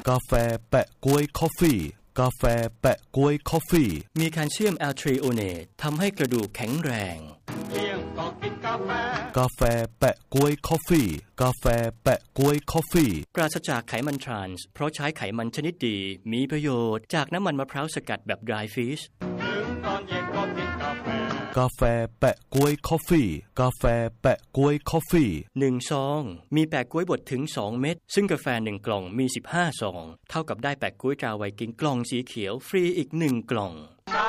กาแฟแปะก๊วยคอฟฟี่กาแฟแปะก๊วยคอฟฟี่มีแคลเซียมแอลทริโอเนตทำให้กระดูกแข็งแรงกาแฟแปะก๊วยคอฟฟี่กาแฟแปะก๊วยคอฟฟี่ปราศจากไขมันทรานส์เพราะใช้ไขมันชนิดดีมีประโยชน์จากน้ำมันมะพร้าวสกัดแบบ dry fish กาแฟแปะก๊วยคอฟฟี่กาแฟแปะก๊วยคอฟฟี่ 1 ซองมีแปะก๊วยบดถึง2เม็ดซึ่งกาแฟ1กล่องมี15ซองเท่ากับได้แปะก๊วยตราไวกิ้งกล่องสีเขียวฟรีอีก1กล่อง